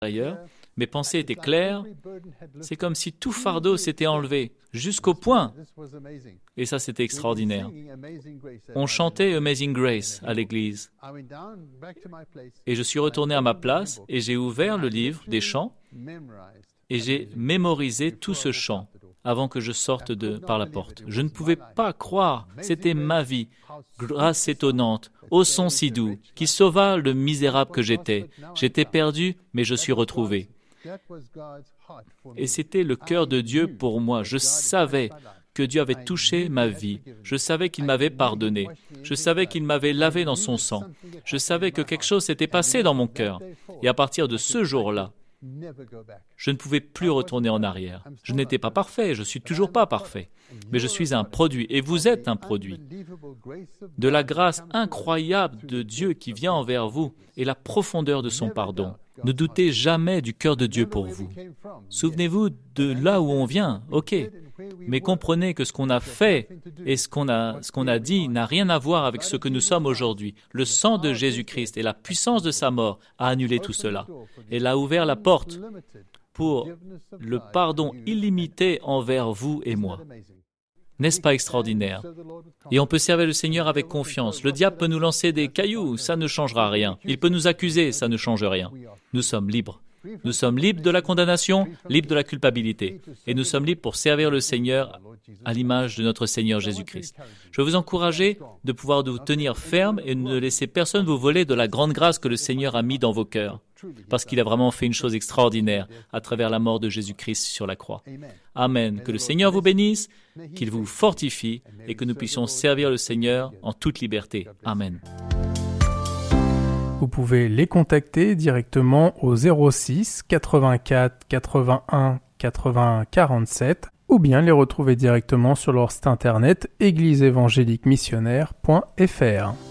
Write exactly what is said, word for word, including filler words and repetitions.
l'intérieur, mes pensées étaient claires, c'est comme si tout fardeau s'était enlevé, jusqu'au point, et ça c'était extraordinaire. On chantait Amazing Grace à l'église, et je suis retourné à ma place, et j'ai ouvert le livre des chants, et j'ai mémorisé tout ce chant avant que je sorte de, par la porte. Je ne pouvais pas croire, c'était ma vie, grâce étonnante, ô son si doux, qui sauva le misérable que j'étais. J'étais perdu, mais je suis retrouvé. Et c'était le cœur de Dieu pour moi. Je savais que Dieu avait touché ma vie. Je savais qu'il m'avait pardonné. Je savais qu'il m'avait lavé dans son sang. Je savais que quelque chose s'était passé dans mon cœur. Et à partir de ce jour-là, je ne pouvais plus retourner en arrière. Je n'étais pas parfait, je ne suis toujours pas parfait. Mais je suis un produit, et vous êtes un produit de la grâce incroyable de Dieu qui vient envers vous et la profondeur de son pardon. Ne doutez jamais du cœur de Dieu pour vous. Souvenez-vous de là où on vient, ok, mais comprenez que ce qu'on a fait et ce qu'on a, ce qu'on a dit n'a rien à voir avec ce que nous sommes aujourd'hui. Le sang de Jésus-Christ et la puissance de sa mort a annulé tout cela. Elle a ouvert la porte pour le pardon illimité envers vous et moi. N'est-ce pas extraordinaire? Et on peut servir le Seigneur avec confiance. Le diable peut nous lancer des cailloux, ça ne changera rien. Il peut nous accuser, ça ne change rien. Nous sommes libres. Nous sommes libres de la condamnation, libres de la culpabilité. Et nous sommes libres pour servir le Seigneur à l'image de notre Seigneur Jésus-Christ. Je veux vous encourager de pouvoir vous tenir ferme et ne laisser personne vous voler de la grande grâce que le Seigneur a mis dans vos cœurs. Parce qu'il a vraiment fait une chose extraordinaire à travers la mort de Jésus-Christ sur la croix. Amen. Que le Seigneur vous bénisse, qu'il vous fortifie et que nous puissions servir le Seigneur en toute liberté. Amen. Vous pouvez les contacter directement au zéro six quatre-vingt-quatre quatre-vingt-un quatre-vingts quarante-sept ou bien les retrouver directement sur leur site internet église évangélique missionnaire point f r.